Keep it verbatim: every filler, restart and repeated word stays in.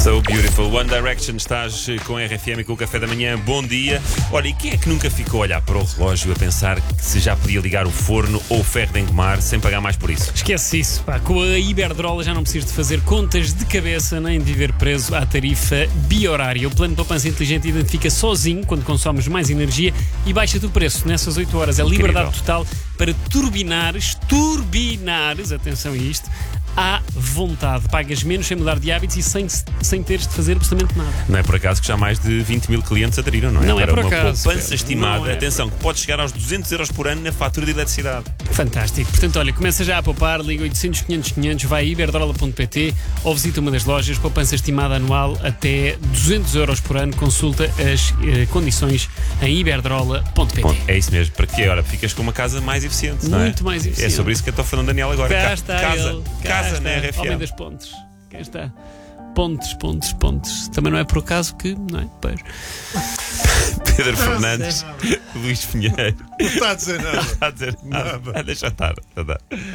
So beautiful. One Direction, estás com a R F M e com o Café da Manhã. Bom dia. Olha, e quem é que nunca ficou a olhar para o relógio a pensar que se já podia ligar o forno ou o ferro de engomar sem pagar mais por isso? Esquece isso, pá. Com a Iberdrola já não precisas de fazer contas de cabeça nem de viver preso à tarifa bi-horária. O plano de poupança inteligente identifica sozinho quando consomes mais energia e baixa-te o preço nessas oito horas. É Incrível. liberdade total para turbinares, turbinares, atenção a isto, à vontade. Pagas menos sem mudar de hábitos e sem, sem teres de fazer absolutamente nada. Não é por acaso que já mais de vinte mil clientes aderiram, não é? Não é Para por uma acaso, poupança Pedro. estimada, Não é atenção, que pode chegar aos duzentos euros por ano na fatura de eletricidade. Fantástico. Portanto, olha, começa já a poupar, liga oitocentos, quinhentos, quinhentos, vai a iberdrola ponto pt ou visita uma das lojas, poupança estimada anual até duzentos euros por ano. Consulta as eh, condições em iberdrola ponto pt. Bom, é isso mesmo, para que agora ficas com uma casa mais eficiente, não é? Muito mais eficiente. É sobre isso que eu estou falando, Daniel, agora. Cá Ca- está casa, ele. Cá casa está. na R F M. Homem das pontes. Cá está. Pontes, pontes, pontes. Também não é por acaso que, não é? Pois. Pedro Fernandes, Luís Pinheiro. Não está a dizer nada. Está a dizer nada. Nada. Ah, deixa estar. Deixa estar.